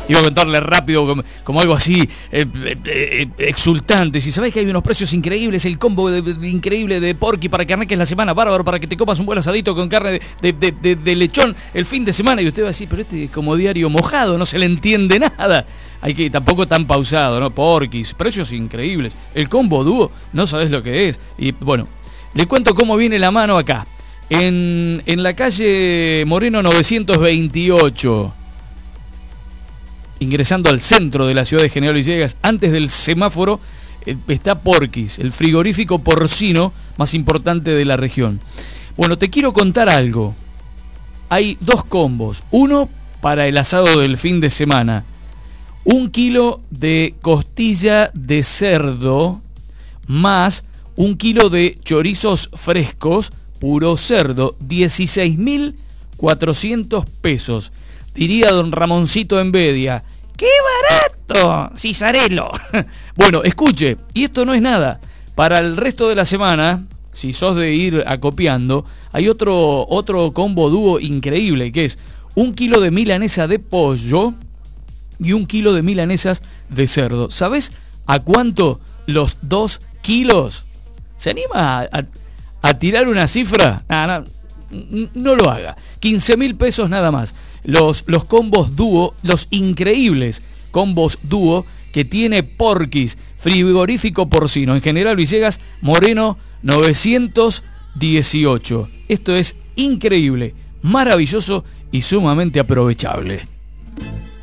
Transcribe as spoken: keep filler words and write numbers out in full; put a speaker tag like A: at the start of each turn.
A: iba a contarle rápido como, como algo así eh, eh, exultante. Si sabés que hay unos precios increíbles, el combo de, de, increíble de Porky para que arranques la semana, bárbaro, para que te comas un buen asadito con carne de, de, de, de, de lechón el fin de semana. Y usted va a decir, pero este es como diario mojado, no se le entiende nada. Hay que tampoco tan pausado, ¿no? Porquis, precios increíbles. El combo dúo, no sabés lo que es. Y bueno, le cuento cómo viene la mano acá. En, en la calle Moreno novecientos veintiocho, ingresando al centro de la ciudad de General Villegas, antes del semáforo, eh, está Porquis, el frigorífico porcino más importante de la región. Bueno, te quiero contar algo. Hay dos combos. Uno para el asado del fin de semana. Un kilo de costilla de cerdo más un kilo de chorizos frescos, puro cerdo, dieciséis mil cuatrocientos pesos. Diría don Ramoncito Envedia, ¡qué barato, Cisarelo! Bueno, escuche, y esto no es nada. Para el resto de la semana, si sos de ir acopiando, hay otro, otro combo dúo increíble, que es un kilo de milanesa de pollo y un kilo de milanesas de cerdo. ¿Sabés a cuánto los dos kilos? ¿Se anima a, a, a tirar una cifra? Nah, nah, no lo haga. quince mil pesos nada más. Los, los combos dúo, los increíbles combos dúo que tiene Porquis, frigorífico porcino. En General Villegas, Moreno novecientos dieciocho. Esto es increíble, maravilloso y sumamente aprovechable.